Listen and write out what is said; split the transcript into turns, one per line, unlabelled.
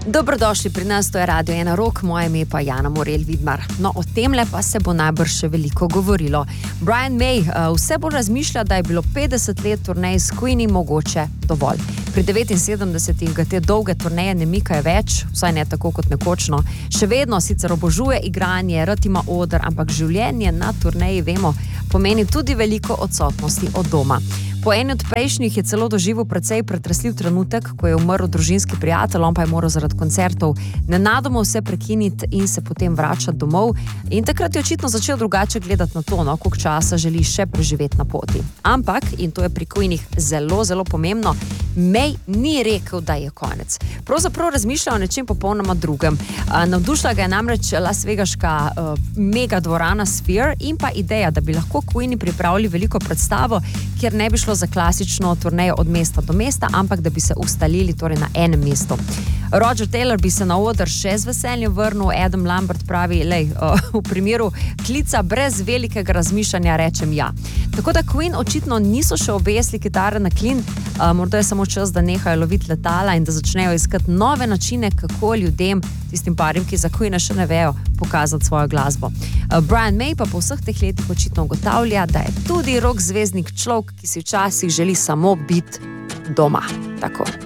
Dobrodošli pri nas, to je Radio 1 Rock, moje ime pa Jana Morel Vidmar. No, o temle pa se bo najbrž še veliko govorilo. Brian May vse bolj razmišlja, da je bilo 50 let turnej s Queeni mogoče dovolj. Pri 79 ga te dolge turneje ne mikajo več, vsaj ne tako kot nekočno. Še vedno sicer obožuje igranje, rad ima oder, ampak življenje na turneji, vemo, pomeni tudi veliko odsotnosti od doma. Po eni od prejšnjih je celo doživel precej pretresljiv trenutek, ko je umrl družinski prijatelj, on pa je moral zaradi koncertov nenadoma vse prekiniti in se potem vračati domov. In takrat je očitno začel drugače gledati na to, koliko časa želi še preživeti na poti. Ampak, in to je pri Queenih zelo, zelo pomembno, May ni rekel, da je konec. Pravzaprav razmišlja o nečem popolnoma drugem. Navdušila ga je namreč Las Vegaška mega dvorana Sphere in pa ideja, da bi lahko Queeni pripravili veliko predstavo, kjer ne bi šlo za klasično turnejo od mesta do mesta, ampak da bi se ustalili torej na enem mestu. Roger Taylor bi se na oder še z veseljem vrnil, Adam Lambert pravi, v primeru klica brez velikega razmišljanja rečem ja. Tako da Queen očitno niso še obesli kitare na klin, morda je samo čas, da nehajo loviti letala in da začnejo iskati nove načine, kako ljudem, tistim parim, ki za Queena še ne vejo, pokazati svojo glasbo. Brian May pa po vseh teh letih očitno ugotavlja, da je tudi rock zvezdnik človek, ki si včasih želi samo biti doma. Tako.